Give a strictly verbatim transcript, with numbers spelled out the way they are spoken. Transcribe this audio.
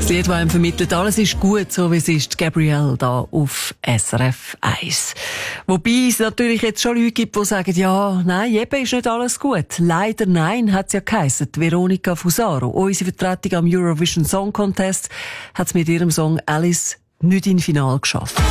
Lied, das einem vermittelt, alles ist gut, so wie es ist. Gabrielle da auf S R F eins. Wobei es natürlich jetzt schon Leute gibt, die sagen, ja, nein, eben ist nicht alles gut. Leider nein, hat es ja geheissen. Veronica Fusaro, unsere Vertretung am Eurovision Song Contest, hat es mit ihrem Song Alice nicht in Finale geschafft.